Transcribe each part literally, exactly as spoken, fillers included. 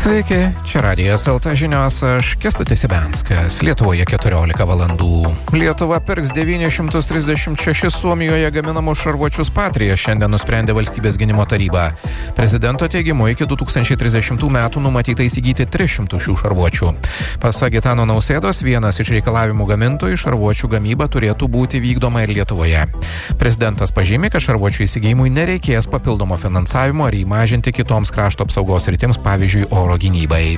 Sveiki, čia Radijas L T žinios, aš Kęstutis Ibenskas. Lietuvoje keturiolika valandų. Lietuva pirks devynis šimtus trisdešimt šešis Suomijoje gaminamus šarvuočius Patria, šiandien nusprendė Valstybės gynimo taryba. Prezidento teigimu iki du tūkstančiai trisdešimtų metų numatyta įsigyti tris šimtus šių šarvuočių. Pasak Gitano Nausėdos, vienas iš reikalavimų gamintojų šarvuočių gamyba turėtų būti vykdoma ir Lietuvoje. Prezidentas pažymė, kad šarvuočių įsigijimui nereikės papildomo finansavimo ar įmažinti kitoms krašto apsaugos sritims, pavyzdžiui, oro gynybai.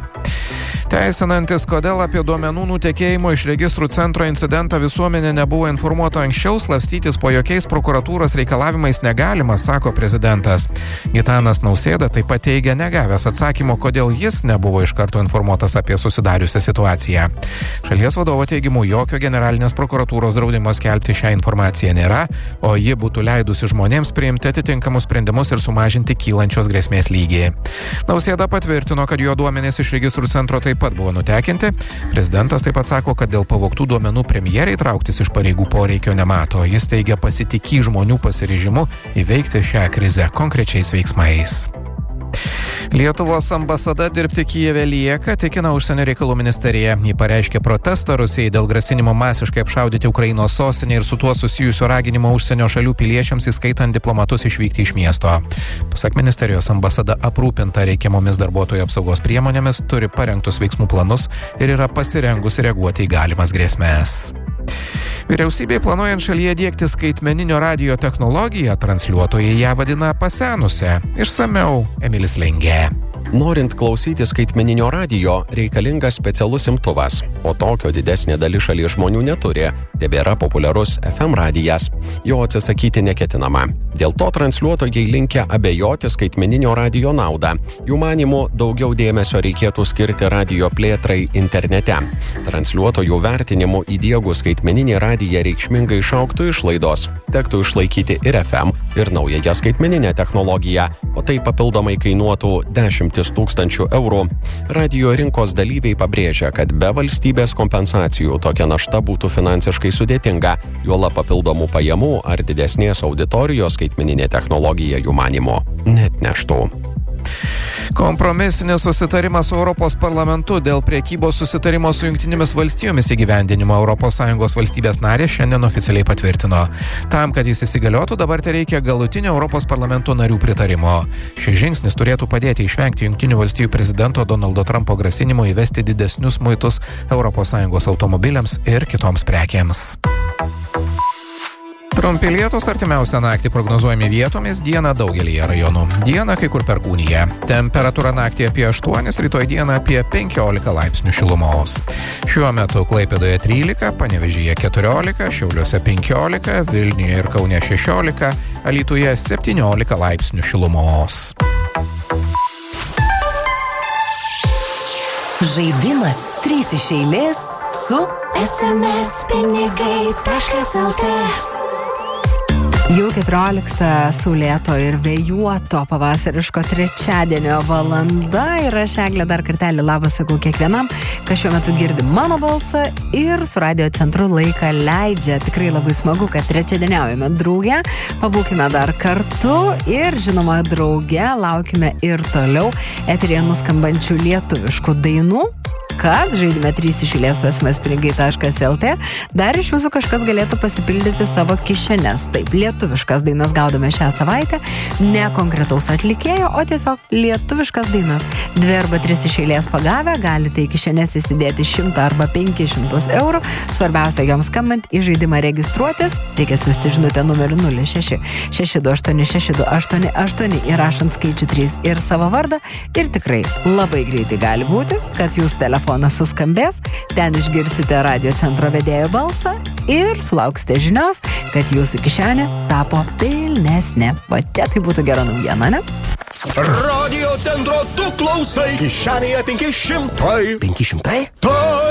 Teisinantis, kodėl apie duomenų nutekėjimo iš registrų centro incidentą visuomenė nebuvo informuota anksčiau, slapstytis po jokiais prokuratūros reikalavimais negalima, sako prezidentas. Gitanas Nausėda taip pat teigia negavęs atsakymo, kodėl jis nebuvo iš karto informuotas apie susidariusią situaciją. Šalies vadovo teigimu, jokio generalinės prokuratūros draudimo skelbti šią informaciją nėra, o ji būtų leidusi žmonėms priimti atitinkamus sprendimus ir sumažinti kylančios grėsmės lygį. Nausėda patvirtino, kad jo duomenys iš registrų centro taip pat buvo nutekinti. Prezidentas taip pat sako, kad dėl pavogtų duomenų premjerai trauktis iš pareigų poreikio nemato. Jis teigia pasitikį žmonių pasiryžimu įveikti šią krizę konkrečiais veiksmais. Lietuvos ambasada dirbti Kijeve lieka, tikina užsienio reikalų ministerija. Ji pareiškė protestą Rusijai dėl grasinimo masiškai apšaudyti Ukrainos sostinę ir su tuo susijusio raginimo užsienio šalių piliečiams, įskaitant diplomatus, išvykti iš miesto. Pasak ministerijos, ambasada aprūpinta reikiamomis darbuotojų apsaugos priemonėmis, turi parengtus veiksmų planus ir yra pasirengusi reaguoti į galimas grėsmes. Vyriausybė planuojant šalyje diegti skaitmeninio radijo technologiją, transliuotojai ją vadina pasenusią. Išsamiau Emilis Lengė. Norint klausyti skaitmeninio radijo, reikalingas specialus imtuvas, o tokio didesnė dalis šalies žmonių neturi. Tebėra populiarus F M radijas. Jo atsisakyti neketinama. Dėl to transliuotojai linkę abejoti skaitmeninio radijo naudą. Jų manymu, daugiau dėmesio reikėtų skirti radijo plėtrai internete. Transliuotojų vertinimu įdiegus skaitmeninį radiją reikšmingai išaugtų išlaidos. Tektų išlaikyti ir F M, ir naująją skaitmeninę technologiją, o tai papildomai kainuotų dešimtis tūkstančių eurų. Radijo rinkos dalyviai pabrėžia, kad be valstybės kompensacijų tokia našta būtų finansiškai sudėtinga, juolab papildomų pajamų ar didesnės auditorijos skaitmeninė technologija jų manymu neatneštų. Kompromisinis susitarimas su Europos parlamentu dėl prekybos susitarimo su Jungtinėmis valstijomis įgyvendinimo Europos Sąjungos valstybės narės šiandien oficialiai patvirtino. Tam, kad jis įsigaliotų, dabar tereikia galutinio Europos parlamento narių pritarimo. Šis žingsnis turėtų padėti išvengti Jungtinių valstijų prezidento Donaldo Trumpo grasinimo įvesti didesnius muitus Europos Sąjungos automobiliams ir kitoms prekėms. Trumpi lietūs artimiausią naktį prognozuojami vietomis, dieną daugelyje rajonų. Dieną kai kur perkūnija. Temperatūra naktį apie aštuonis, rytoj dieną apie penkiolika laipsnių šilumos. Šiuo metu Klaipėdoje trylika, Panevėžyje keturiolika, Šiauliuose penkiolika, Vilniuje ir Kaune šešiolika, Alytuje septyniolika laipsnių šilumos. Žaidimas trys iš eilės su es em es pinigai taškas el tė. Jau keturiolikta saulėto ir vėjuoto pavasariško trečiadienio valanda ir aš, Eglė, dar kartelį labas sakau kiekvienam, kas šiuo metu girdi mano balsą ir su radio centru laiką leidžia. Tikrai labai smagu, kad trečiadieniaujame drauge, pabūkime dar kartu ir, žinoma, drauge laukime ir toliau eteryje nuskambančių lietuviškų dainų. Kad žaidime trys iš eilės su es em es pinigai taškas el tė dar iš jūsų kažkas galėtų pasipildyti savo kišenes. Taip, lietuviškas dainas gaudome šią savaitę, ne konkretaus atlikėjo, o tiesiog lietuviškas dainas. Dvi arba tris iš eilės pagavę, galite į kišenes įsidėti šimtą arba penkis šimtus eurų. Svarbiausia joms skambant į žaidimą registruotis, reikia siųsti žinutę numeriu nulis šeši šeši du aštuoni šeši du aštuoni aštuoni įrašant skaičių trys ir savo vardą. Ir tikrai labai greitai gali būti, kad jūsų telefonas suskambės, ten išgirsite radio centro vedėjo balsą ir sulauksite žinios, kad jūsų kišenė tapo pilnesnė. Va čia tai būtų gera naujiena, ne? Radio centro tu klausai, kišenėje penki šimtai. penki šimtai? Tai